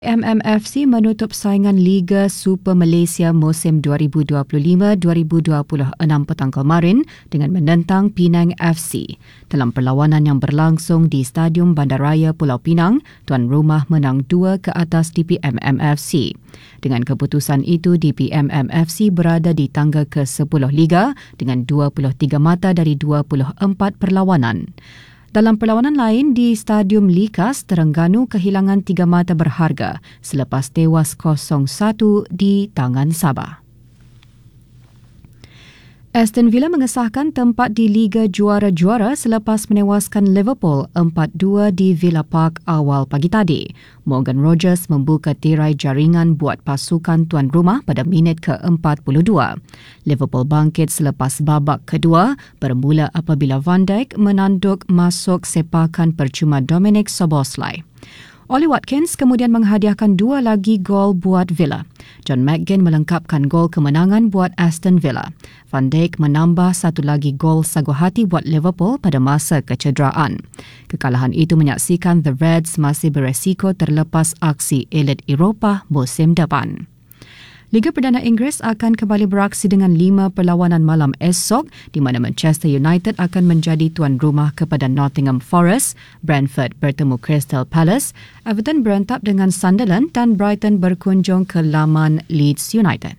MMFC menutup saingan Liga Super Malaysia musim 2025-2026 petang kemarin dengan menentang Penang FC. Dalam perlawanan yang berlangsung di Stadium Bandaraya Pulau Pinang, tuan rumah menang 2 ke atas DPM-MFC. Dengan keputusan itu, DPM-MFC berada di tangga ke-10 Liga dengan 23 mata dari 24 perlawanan. Dalam perlawanan lain di Stadium Likas, Terengganu kehilangan 3 mata berharga selepas tewas 0-1 di tangan Sabah. Aston Villa mengesahkan tempat di Liga Juara-Juara selepas menewaskan Liverpool 4-2 di Villa Park awal pagi tadi. Morgan Rogers membuka tirai jaringan buat pasukan tuan rumah pada minit ke-42. Liverpool bangkit selepas babak kedua bermula apabila Van Dijk menanduk masuk sepakan percuma Dominic Szoboszlai. Ollie Watkins kemudian menghadiahkan 2 lagi gol buat Villa. John McGinn melengkapkan gol kemenangan buat Aston Villa. Van Dijk menambah 1 lagi gol sagu hati buat Liverpool pada masa kecederaan. Kekalahan itu menyaksikan The Reds masih beresiko terlepas aksi elit Eropah musim depan. Liga Perdana Inggeris akan kembali beraksi dengan 5 perlawanan malam esok di mana Manchester United akan menjadi tuan rumah kepada Nottingham Forest, Brentford bertemu Crystal Palace, Everton berentap dengan Sunderland dan Brighton berkunjung ke laman Leeds United.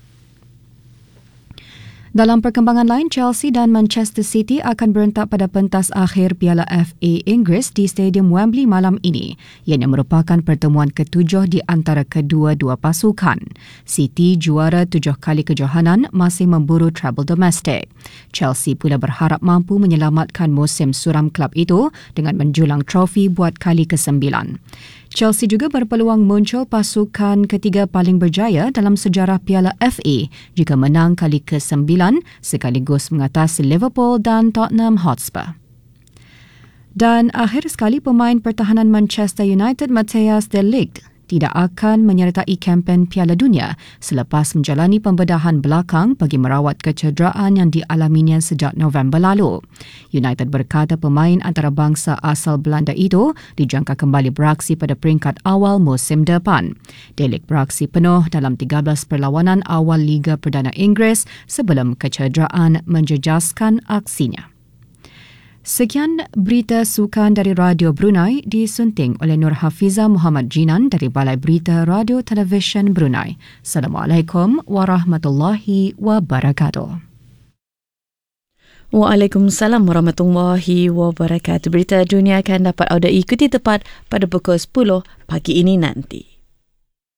Dalam perkembangan lain, Chelsea dan Manchester City akan berentap pada pentas akhir Piala FA Inggeris di Stadium Wembley malam ini, yang merupakan pertemuan ke-7 di antara kedua-dua pasukan. City juara 7 kali kejohanan masih memburu treble domestik. Chelsea pula berharap mampu menyelamatkan musim suram klub itu dengan menjulang trofi buat kali ke-9. Chelsea juga berpeluang muncul pasukan ketiga paling berjaya dalam sejarah Piala FA jika menang kali ke-9 sekaligus mengatasi Liverpool dan Tottenham Hotspur. Dan akhir sekali, pemain pertahanan Manchester United Matthias de Ligt tidak akan menyertai kempen Piala Dunia selepas menjalani pembedahan belakang bagi merawat kecederaan yang dialaminya sejak November lalu. United berkata pemain antarabangsa asal Belanda itu dijangka kembali beraksi pada peringkat awal musim depan. De Ligt beraksi penuh dalam 13 perlawanan awal Liga Perdana Inggeris sebelum kecederaan menjejaskan aksinya. Sekian berita sukan dari Radio Brunei disunting oleh Nur Hafiza Muhammad Jinan dari Balai Berita Radio Televisyen Brunei. Assalamualaikum warahmatullahi wabarakatuh. Waalaikumsalam warahmatullahi wabarakatuh. Berita dunia akan dapat anda ikuti tepat pada pukul 10 pagi ini nanti.